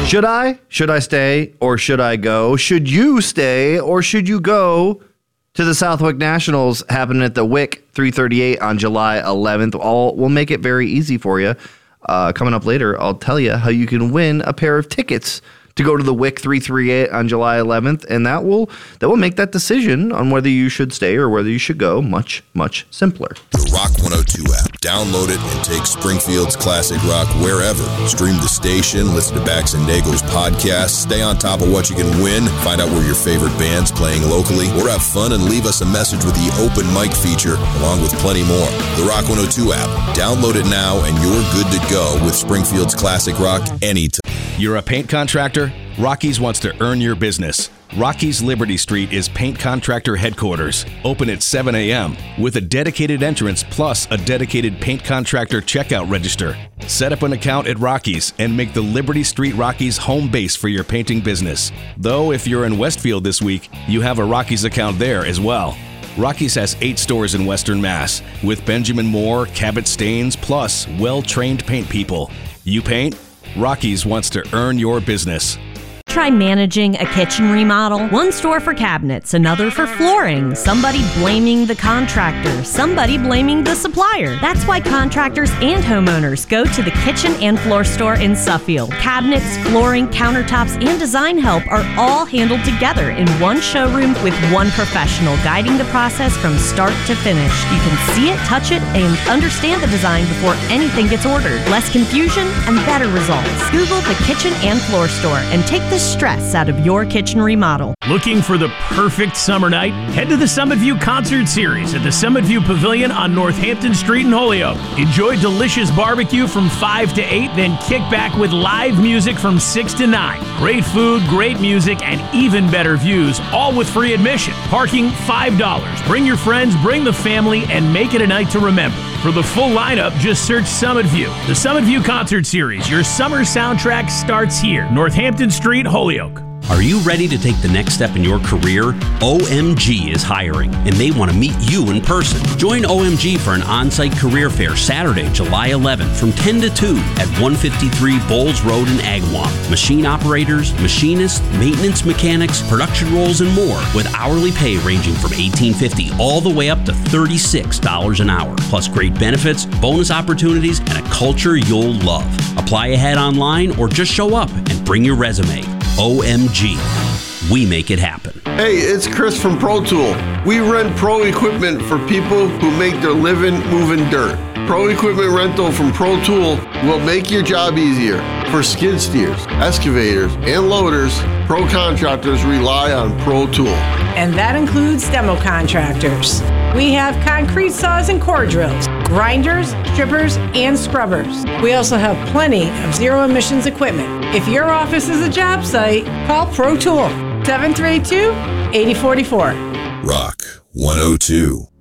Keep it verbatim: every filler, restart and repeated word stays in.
Should I? Should I stay or should I go? Should you stay or should you go to the Southwick Nationals happening at the Wick three thirty-eight on July eleventh? All we'll make it very easy for you. Uh, coming up later, I'll tell you how you can win a pair of tickets to go to the Wick three thirty-eight on July eleventh, and that will that will make that decision on whether you should stay or whether you should go much, much simpler. The Rock one oh two app. Download it and take Springfield's classic rock wherever. Stream the station, listen to Bax and Nagel's podcast, stay on top of what you can win, find out where your favorite band's playing locally, or have fun and leave us a message with the open mic feature, along with plenty more. The Rock one oh two app. Download it now and you're good to go with Springfield's classic rock anytime. You're a paint contractor? Rockies wants to earn your business. Rockies Liberty Street is paint contractor headquarters. Open at seven a.m. with a dedicated entrance plus a dedicated paint contractor checkout register. Set up an account at Rockies and make the Liberty Street Rockies home base for your painting business. Though if you're in Westfield this week, you have a Rockies account there as well. Rockies has eight stores in Western Mass with Benjamin Moore, Cabot Stains, plus well-trained paint people. You paint? Rockies wants to earn your business. Try managing a kitchen remodel. One store for cabinets, another for flooring. Somebody blaming the contractor, somebody blaming the supplier. That's why contractors and homeowners go to the Kitchen and Floor Store in Suffield. Cabinets, flooring, countertops, and design help are all handled together in one showroom with one professional guiding the process from start to finish. You can see it, touch it, and understand the design before anything gets ordered. Less confusion and better results. Google the Kitchen and Floor Store and take the stress out of your kitchen remodel. Looking for the perfect summer night? Head to the Summit View Concert Series at the Summit View Pavilion on Northampton Street in Holyoke. Enjoy delicious barbecue from five to eight, then kick back with live music from six to nine. Great food, great music, and even better views, all with free admission. Parking, five dollars. Bring your friends, bring the family, and make it a night to remember. For the full lineup, just search Summit View. The Summit View Concert Series, your summer soundtrack starts here. Northampton Street, Holyoke. Are you ready to take the next step in your career? O M G is hiring, and they want to meet you in person. Join O M G for an on-site career fair Saturday, July eleventh from ten to two at one fifty-three Bowles Road in Agawam. Machine operators, machinists, maintenance mechanics, production roles, and more, with hourly pay ranging from eighteen fifty all the way up to thirty-six dollars an hour, plus great benefits, bonus opportunities, and a culture you'll love. Apply ahead online or just show up and bring your resume. O M G. We make it happen. Hey, it's Chris from Pro Tool. We rent pro equipment for people who make their living moving dirt. Pro equipment rental from Pro Tool will make your job easier. For skid steers, excavators, and loaders, pro contractors rely on Pro Tool. And that includes demo contractors. We have concrete saws and core drills, grinders, strippers, and scrubbers. We also have plenty of zero emissions equipment. If your office is a job site, call Pro Tool, seven three two, eight oh four four. Rock one oh two.